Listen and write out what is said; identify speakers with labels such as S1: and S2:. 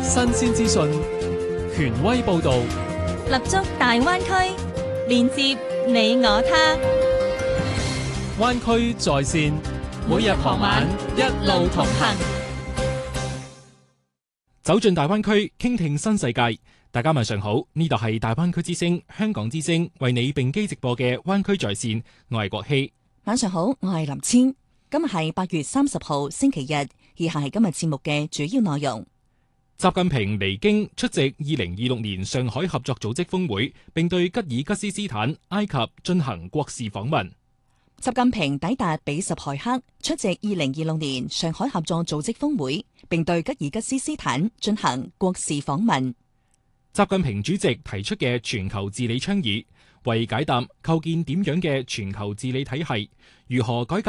S1: 新鮮資訊，權威報導，
S2: 立足大灣區，連接你我他。
S1: 灣區在線，每日傍晚一路同行，走進大灣區，傾聽新世界。大家晚上好，呢度係大灣區之聲、香港之聲為你並機直播嘅灣區在線，我係國希。
S3: 晚上好，我係林千。今日係8月30號星期日，以下係今日節目嘅主要內容。
S1: 習近平離京出席2026年上海合作組織峰會，並對吉爾吉斯斯坦、埃及進行國事訪問。
S3: 習近平抵達比什凱克出席2026年上海合作組織峰會，並對吉爾吉斯斯坦進行國事訪問。
S1: 習近平主席提出嘅全球治理倡議，為解答構建點樣嘅全球治理體系，如何改革